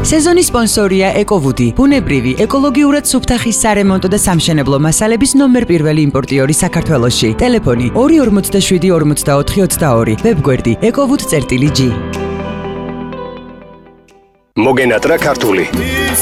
სეზონის სპონსორია ეკოვუდი, ბუნებრივი, ეკოლოგიურად სუფთა ხის სარემონტო და სამშენებლო მასალების ნომერ პირველი იმპორტიორი საქართველოში. ტელეფონი 247 44 22, ვებგვერდი ekovud.g. მოგენატრა ქართული.